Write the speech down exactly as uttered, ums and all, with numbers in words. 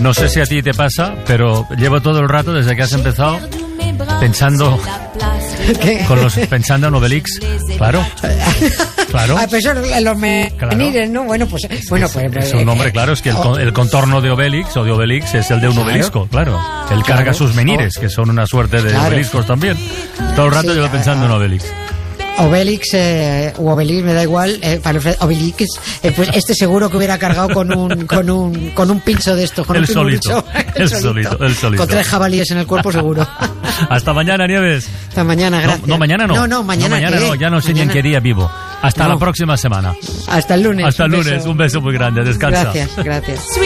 No sé si a ti te pasa, pero llevo todo el rato desde que has empezado pensando ¿Qué? con los pensando en Obelix, claro, claro. Ah, pues son los menires, ¿no? Bueno, pues, bueno, pues Es un nombre, claro, es que el, con- el contorno de Obelix o de Obelix es el de un Claro. obelisco, claro. Él Claro. carga sus menires, que son una suerte de Claro. obeliscos también. Todo el rato Sí, llevo pensando ah, en Obelix. Obelix eh, o Obelix, me da igual, eh, para los- Obelix, eh, pues este seguro que hubiera cargado con un con un con un pincho de estos, con Él un solito, pimulicho. él solito, él solito. Con tres jabalíes en el cuerpo seguro. Hasta mañana, Nieves. Hasta mañana, No, gracias. no, mañana no. No, no, mañana, no, ¿qué? no, ya no sé ni en Mañana- qué día vivo. Hasta No. la próxima semana. Hasta el lunes. Hasta el un lunes, beso. un beso muy grande, descansa. Gracias, gracias.